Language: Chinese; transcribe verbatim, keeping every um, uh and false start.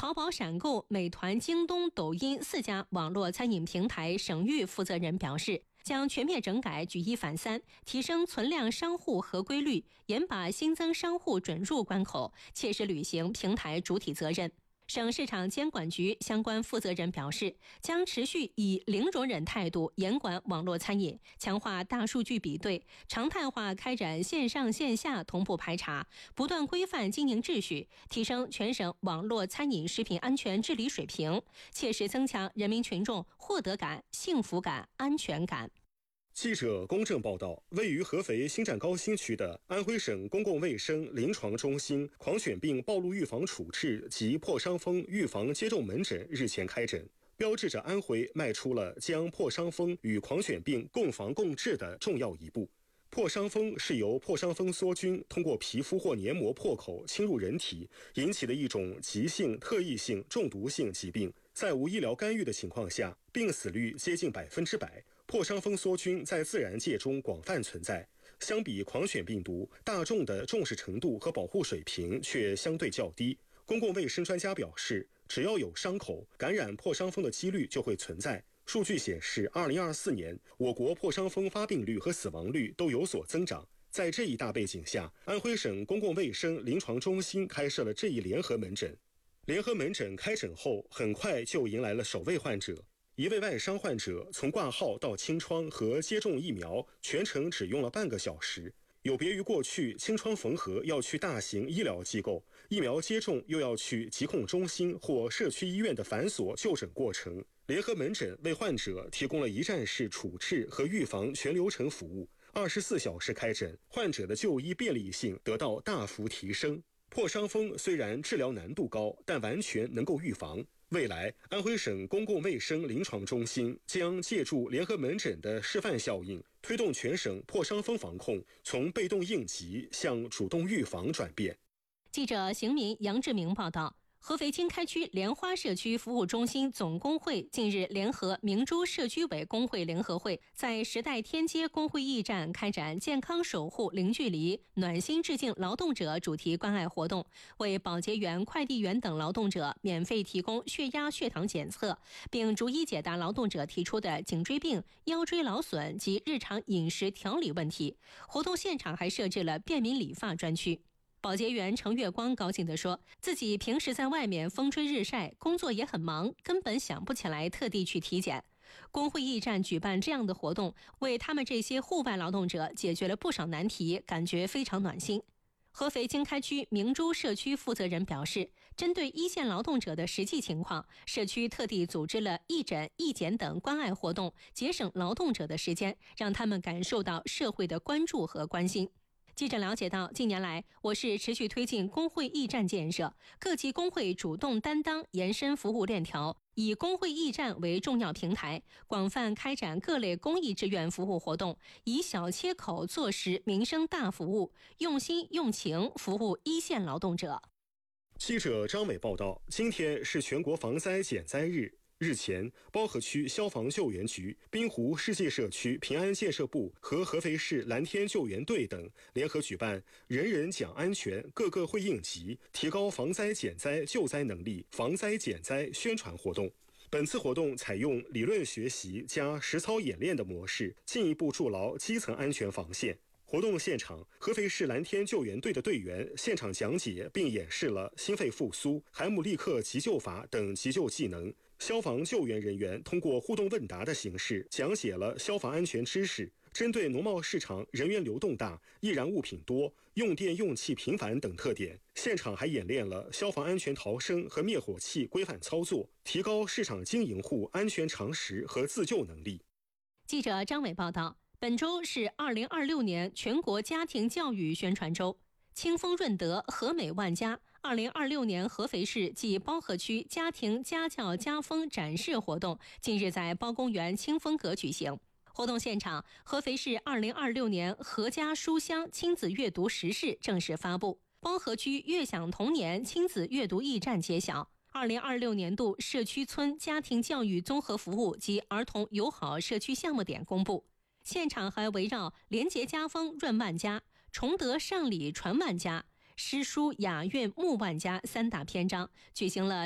淘宝、闪购、美团、京东、抖音四家网络餐饮平台省域负责人表示，将全面整改举一反三，提升存量商户合规率，严把新增商户准入关口，切实履行平台主体责任。省市场监管局相关负责人表示，将持续以零容忍态度严管网络餐饮，强化大数据比对，常态化开展线上线下同步排查，不断规范经营秩序，提升全省网络餐饮食品安全治理水平，切实增强人民群众获得感、幸福感、安全感。 记者公正报道，位于合肥新站高新区的安徽省公共卫生临床中心狂犬病暴露预防处置及破伤风预防接种门诊日前开诊，标志着安徽迈出了将破伤风与狂犬病共防共治的重要一步。破伤风是由破伤风梭菌通过皮肤或黏膜破口侵入人体引起的一种急性特异性中毒性疾病，在无医疗干预的情况下，病死率接近百分之百。破伤风梭菌在自然界中广泛存在，相比狂犬病毒，大众的重视程度和保护水平却相对较低。公共卫生专家表示，只要有伤口，感染破伤风的几率就会存在。数据显示，二零二四年我国破伤风发病率和死亡率都有所增长。在这一大背景下，安徽省公共卫生临床中心开设了这一联合门诊。联合门诊开诊后，很快就迎来了首位患者。一位外伤患者从挂号到清创和接种疫苗，全程只用了半个小时。有别于过去清创缝合要去大型医疗机构，疫苗接种又要去疾控中心或社区医院的繁琐就诊过程，联合门诊为患者提供了一站式处置和预防全流程服务，二十四小时开诊，患者的就医便利性得到大幅提升。破伤风虽然治疗难度高，但完全能够预防。未来，安徽省公共卫生临床中心将借助联合门诊的示范效应，推动全省破伤风防控从被动应急向主动预防转变。 记者邢民、杨志明报道。合肥经开区莲花社区服务中心总工会近日联合明珠社区委工会联合会，在时代天街工会驿站开展健康守护零距离暖心致敬劳动者主题关爱活动，为保洁员、快递员等劳动者免费提供血压、血糖检测，并逐一解答劳动者提出的颈椎病、腰椎劳损及日常饮食调理问题。活动现场还设置了便民理发专区。保洁员程月光高兴地说，自己平时在外面风吹日晒，工作也很忙，根本想不起来特地去体检。工会驿站举办这样的活动，为他们这些户外劳动者解决了不少难题，感觉非常暖心。合肥经开区明珠社区负责人表示，针对一线劳动者的实际情况，社区特地组织了义诊、义检等关爱活动，节省劳动者的时间，让他们感受到社会的关注和关心。记者了解到，近年来我市持续推进工会驿站建设，各级工会主动担当延伸服务链条，以工会驿站为重要平台，广泛开展各类公益志愿服务活动，以小切口做实民生大服务，用心用情服务一线劳动者。 记者张伟报道，今天是全国防灾减灾日。日前，包河区消防救援局、滨湖世纪社区平安建设部和合肥市蓝天救援队等联合举办“人人讲安全，个个会应急”，提高防灾减灾救灾能力、防灾减灾宣传活动。本次活动采用理论学习加实操演练的模式，进一步筑牢基层安全防线。活动现场，合肥市蓝天救援队的队员现场讲解并演示了心肺复苏、海姆立克急救法等急救技能。消防救援人员通过互动问答的形式讲解了消防安全知识。针对农贸市场人员流动大、易燃物品多、用电用气频繁等特点，现场还演练了消防安全逃生和灭火器规范操作，提高市场经营户安全常识和自救能力。 记者张伟报道。本周是二零二六年全国家庭教育宣传周，清风润德，和美万家。二零二六年合肥市暨包河区家庭家教家风展示活动近日在包公园清风阁举行。活动现场，合肥市二零二六年合家书香亲子阅读时事正式发布，包河区悦享童年亲子阅读驿站揭晓。二零二六年度社区村家庭教育综合服务及儿童友好社区项目点公布。现场还围绕廉洁家风润万家、崇德尚礼传万家、诗书雅韵慕万家三大篇章，举行了